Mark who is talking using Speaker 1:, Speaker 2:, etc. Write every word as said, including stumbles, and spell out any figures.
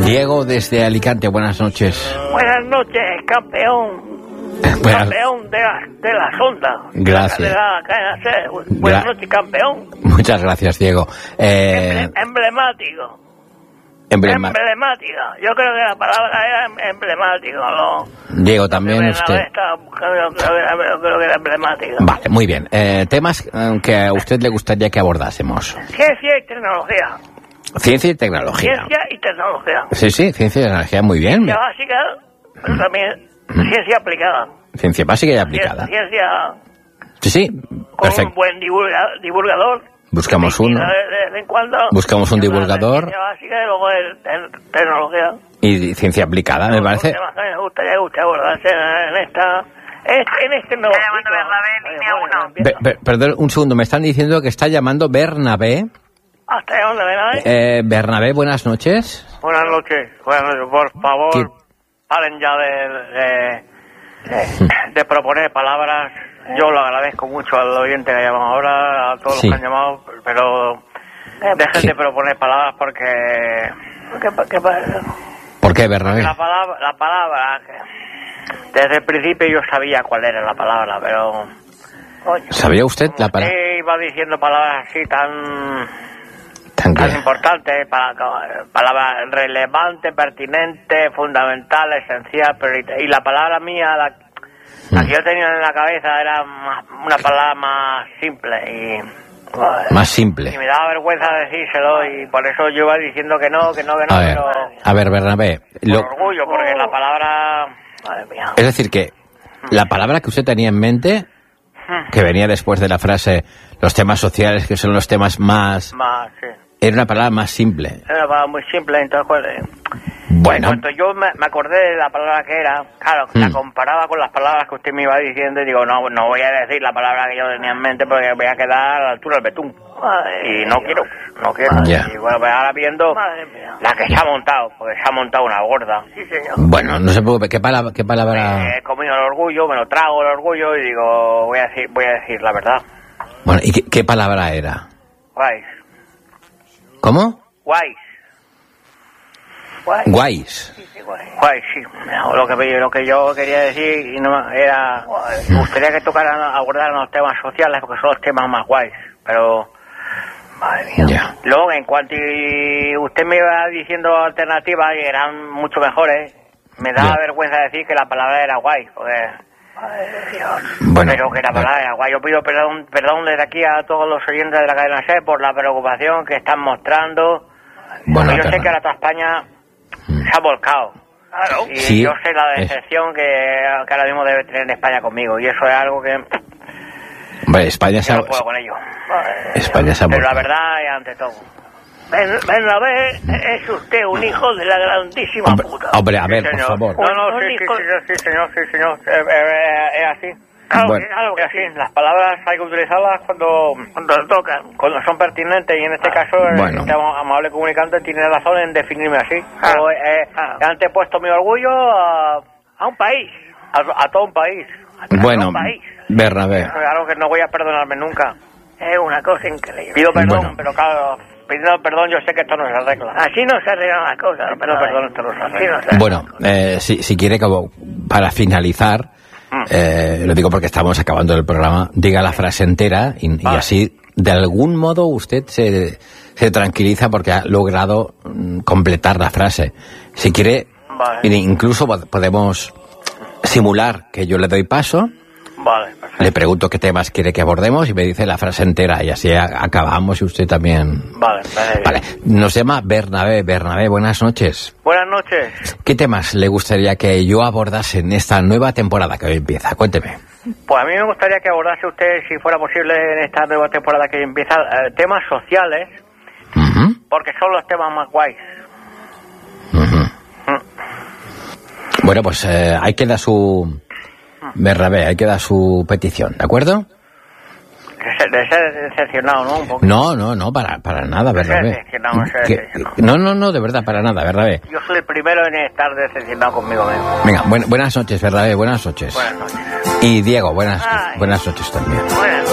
Speaker 1: Diego desde Alicante, buenas noches.
Speaker 2: Buenas noches, campeón.
Speaker 1: Buenas...
Speaker 2: Campeón de la, de la sonda.
Speaker 1: Gracias.
Speaker 2: De la cadena C. Buenas
Speaker 1: Gra...
Speaker 2: noches, campeón.
Speaker 1: Muchas gracias, Diego. Eh...
Speaker 2: Emblemático.
Speaker 1: Emblema...
Speaker 2: Emblemático. Yo creo que la palabra era emblemático, ¿no?
Speaker 1: Diego, también usted.
Speaker 2: Creo, creo, creo que era emblemático.
Speaker 1: Vale, muy bien. Eh, temas que a usted le gustaría que abordásemos.
Speaker 2: Ciencia y tecnología.
Speaker 1: Ciencia y tecnología.
Speaker 2: Ciencia y tecnología.
Speaker 1: Sí, sí, ciencia y tecnología, muy bien.
Speaker 2: Ciencia básica, pero también mm. ciencia aplicada.
Speaker 1: Ciencia básica y aplicada.
Speaker 2: Ciencia...
Speaker 1: Sí, sí, perfecto.
Speaker 2: Con un buen divulga, divulgador.
Speaker 1: Buscamos uno.
Speaker 2: De vez en cuando.
Speaker 1: Buscamos un divulgador.
Speaker 2: Ciencia básica y luego el, el, tecnología.
Speaker 1: Y ciencia aplicada, me parece.
Speaker 2: Los temas que me gustaría que usted abordase en esta... En este nuevo
Speaker 1: ciclo. Be, be, perdón, un segundo, me están diciendo que está llamando Bernabé.
Speaker 2: ¿Hasta dónde, Bernabé?
Speaker 1: Eh, Bernabé, buenas noches.
Speaker 2: Buenas noches, buenas noches. Por favor, ¿qué? Paren ya de, de, de, de proponer palabras. Yo lo agradezco mucho al oyente que ha llamado ahora, a todos sí. los que han llamado, pero dejen ¿Qué? de proponer palabras porque... ¿Qué, qué,
Speaker 1: ¿Por qué, Bernabé?
Speaker 2: La palabra, la palabra, desde el principio yo sabía cuál era la palabra, pero...
Speaker 1: Oye, ¿sabía usted la palabra?
Speaker 2: Sí, iba diciendo palabras así tan... Tan, tan importantes, palabras relevantes, pertinentes, fundamentales, esencial, pero y la palabra mía, la, la que yo tenía en la cabeza era más, una palabra más simple y...
Speaker 1: Joder, más simple.
Speaker 2: Y me daba vergüenza decírselo y por eso yo iba diciendo que no, que no, que no,
Speaker 1: a ver,
Speaker 2: pero...
Speaker 1: A ver, Bernabé...
Speaker 2: Por lo... orgullo, porque la palabra...
Speaker 1: Madre mía. Es decir, que la palabra que usted tenía en mente, que venía después de la frase, los temas sociales, que son los temas más...
Speaker 2: Más, sí.
Speaker 1: Era una palabra más simple.
Speaker 2: Era una palabra muy simple, entonces... Pues,
Speaker 1: bueno.
Speaker 2: En cuanto yo me, me acordé de la palabra que era, claro, mm. la comparaba con las palabras que usted me iba diciendo y digo, no, no voy a decir la palabra que yo tenía en mente porque voy a quedar a la altura del betún. Madre y no Dios. quiero, no quiero.
Speaker 1: Ya.
Speaker 2: Y bueno, pues ahora viendo la que se ha montado, porque se ha montado una gorda. Sí, señor.
Speaker 1: Bueno, no se preocupe, ¿qué palabra? Qué palabra...
Speaker 2: He comido el orgullo, me lo trago el orgullo y digo, voy a decir, voy a decir la verdad.
Speaker 1: Bueno, ¿y qué, qué palabra era?
Speaker 2: Guays.
Speaker 1: ¿Cómo?
Speaker 2: Guays.
Speaker 1: Guays. Guays.
Speaker 2: Sí, sí, guays. Guays, sí. No, lo, que, lo que yo quería decir y no, era... Me gustaría que tocaran, abordaran los temas sociales porque son los temas más guays, pero... Madre mía.
Speaker 1: Yeah.
Speaker 2: Luego, en cuanto usted me iba diciendo alternativas y eran mucho mejores, me daba yeah. vergüenza decir que la palabra era guay, porque... Madre Dios. Bueno, pero que la palabra era guay. Yo pido perdón, perdón desde aquí a todos los oyentes de la cadena C por la preocupación que están mostrando. Bueno, yo sé que ahora toda España mm. se ha volcado. Claro. Y sí, yo sé la decepción es... que, que ahora mismo debe tener España conmigo. Y eso es algo que...
Speaker 1: Hombre, España se ha...
Speaker 2: no puedo con ello.
Speaker 1: España se ha
Speaker 2: Pero la verdad es ante todo. Bernabé, es usted un hijo de la grandísima
Speaker 1: hombre,
Speaker 2: puta.
Speaker 1: Hombre, a ver,
Speaker 2: sí,
Speaker 1: por
Speaker 2: señor.
Speaker 1: favor.
Speaker 2: No, no, sí, sí, sí, sí, señor, sí, señor. Eh, eh, es así. Claro, bueno. Claro que así. Las palabras hay que utilizarlas cuando, cuando tocan, cuando son pertinentes. Y en este caso,
Speaker 1: bueno.
Speaker 2: este amable comunicante tiene razón en definirme así. Ah. Yo eh, ah. he antepuesto mi orgullo a, a un país, a, a todo un país. A
Speaker 1: bueno,
Speaker 2: todo un país.
Speaker 1: Bernabé.
Speaker 2: Es algo que no voy a perdonarme nunca. Es una cosa increíble. Pido perdón, bueno. pero claro... Pidiendo perdón, yo sé que esto no se arregla. Así no se arreglan las cosas. Pero perdón, esto no se arregla. No se
Speaker 1: bueno, eh, si, si quiere, como para finalizar, mm. eh, lo digo porque estamos acabando el programa, diga la frase entera y, vale. y así, de algún modo, usted se, se tranquiliza porque ha logrado mm, completar la frase. Si quiere, vale. incluso podemos simular que yo le doy paso.
Speaker 2: Vale, perfecto.
Speaker 1: Le pregunto qué temas quiere que abordemos y me dice la frase entera y así acabamos y usted también...
Speaker 2: Vale, vale.
Speaker 1: Vale. Nos llama Bernabé. Bernabé, buenas noches.
Speaker 2: Buenas noches.
Speaker 1: ¿Qué temas le gustaría que yo abordase en esta nueva temporada que hoy empieza? Cuénteme.
Speaker 2: Pues a mí me gustaría que abordase usted, si fuera posible, en esta nueva temporada que hoy empieza, eh, temas sociales, uh-huh. porque son los temas más guays.
Speaker 1: Uh-huh. Mm. Bueno, pues eh, ahí queda su... Bernabé, ahí queda su petición, ¿de acuerdo?
Speaker 2: De ser decepcionado, ¿no? Un poco.
Speaker 1: No, no, no, para, para nada, Bernabé. No, no, no, de verdad, para nada, Bernabé.
Speaker 2: Yo soy el primero en estar decepcionado conmigo mismo.
Speaker 1: Venga, buen, buenas noches, Bernabé, buenas noches.
Speaker 2: Buenas noches.
Speaker 1: Y Diego, buenas, buenas noches también.
Speaker 2: Buenas noches.